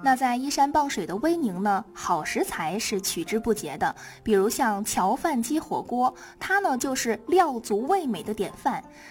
那在依山傍水的威宁呢，好食材是取之不竭的，比如像桥饭鸡火锅，它呢就是料足味美的典范。